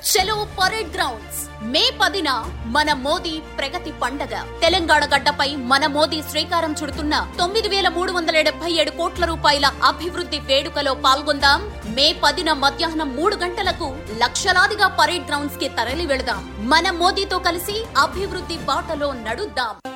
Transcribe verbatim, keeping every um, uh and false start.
చలో parade grounds మే పదిన మన మోదీ ప్రగతి పండగ. తెలంగాణ గడ్డపై మన మోదీ శ్రీకారం చుడుతున్న తొమ్మిది వేల మూడు వందల డెబ్బై ఏడు కోట్ల రూపాయల అభివృద్ధి వేడుకలో పాల్గొందాం. మే పదిన మధ్యాహ్నం మూడు గంటలకు లక్షలాదిగా పరేడ్ గ్రౌండ్స్ కి తరలి వెళదాం. మన మోదీతో కలిసి అభివృద్ధి బాటలో నడుద్దాం.